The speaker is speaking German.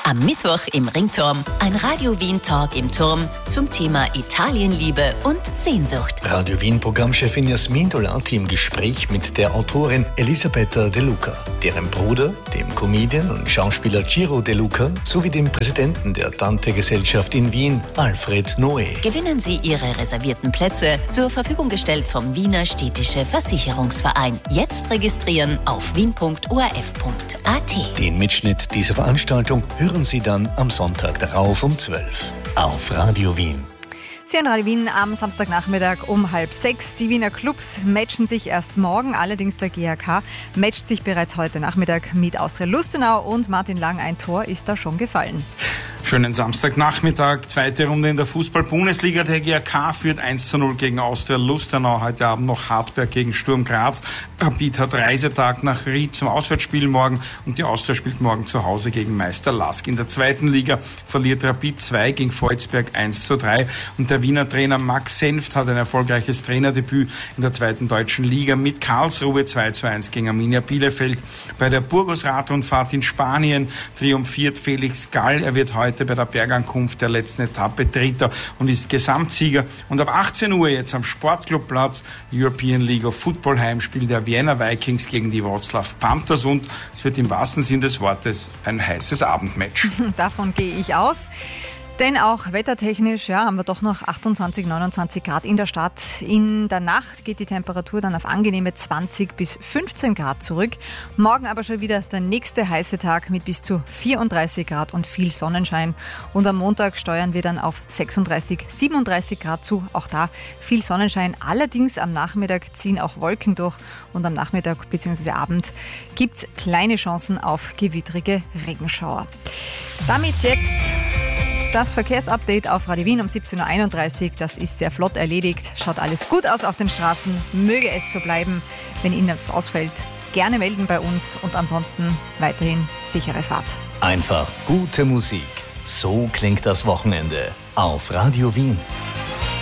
Am Mittwoch im Ringturm ein Radio Wien Talk im Turm zum Thema Italienliebe und Sehnsucht. Radio Wien Programmchefin Jasmin Dolati im Gespräch mit der Autorin Elisabetta De Luca, deren Bruder, dem Comedian und Schauspieler Ciro De Luca, sowie dem Präsidenten der Dante-Gesellschaft in Wien, Alfred Noé. Gewinnen Sie Ihre reservierten Plätze, zur Verfügung gestellt vom Wiener Städtische Versicherungsverein. Jetzt registrieren auf wien.orf.at. Den Mitschnitt dieser Veranstaltung hören Sie dann am Sonntag darauf um 12 auf Radio Wien. Sie hören Radio Wien am Samstagnachmittag um 5:30. Die Wiener Clubs matchen sich erst morgen, allerdings der GAK matcht sich bereits heute Nachmittag mit Austria Lustenau und Martin Lang, ein Tor ist da schon gefallen. Schönen Samstagnachmittag, zweite Runde in der Fußball-Bundesliga. Der GAK führt 1:0 gegen Austria Lustenau. Heute Abend noch Hartberg gegen Sturm Graz. Rapid hat Reisetag nach Ried zum Auswärtsspiel morgen und die Austria spielt morgen zu Hause gegen Meister Lask. In der zweiten Liga verliert Rapid 2 gegen Volzberg 1:3 und der Wiener Trainer Max Senft hat ein erfolgreiches Trainerdebüt in der zweiten deutschen Liga mit Karlsruhe 2:1 gegen Arminia Bielefeld. Bei der Burgos-Radrundfahrt in Spanien triumphiert Felix Gall. Er wird heute bei der Bergankunft der letzten Etappe Dritter und ist Gesamtsieger. Und ab 18 Uhr jetzt am Sportclubplatz European League of Football Heimspiel der Vienna Vikings gegen die Wroclaw Panthers und es wird im wahrsten Sinn des Wortes ein heißes Abendmatch. Davon gehe ich aus. Denn auch wettertechnisch haben wir doch noch 28, 29 Grad in der Stadt. In der Nacht geht die Temperatur dann auf angenehme 20 bis 15 Grad zurück. Morgen aber schon wieder der nächste heiße Tag mit bis zu 34 Grad und viel Sonnenschein. Und am Montag steuern wir dann auf 36, 37 Grad zu. Auch da viel Sonnenschein. Allerdings am Nachmittag ziehen auch Wolken durch und am Nachmittag bzw. Abend gibt es kleine Chancen auf gewittrige Regenschauer. Damit jetzt das Verkehrsupdate auf Radio Wien um 17.31 Uhr. Das ist sehr flott erledigt. Schaut alles gut aus auf den Straßen. Möge es so bleiben. Wenn Ihnen das ausfällt, gerne melden bei uns und ansonsten weiterhin sichere Fahrt. Einfach gute Musik. So klingt das Wochenende auf Radio Wien.